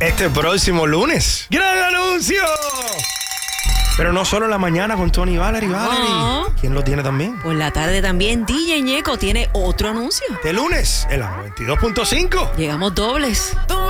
este próximo lunes. ¡Gran anuncio! Pero no solo en la mañana con Tony Valerie. No. ¿Quién lo tiene también? Por la tarde también DJ Ñeco tiene otro anuncio. De lunes, en la 92.5. Llegamos dobles.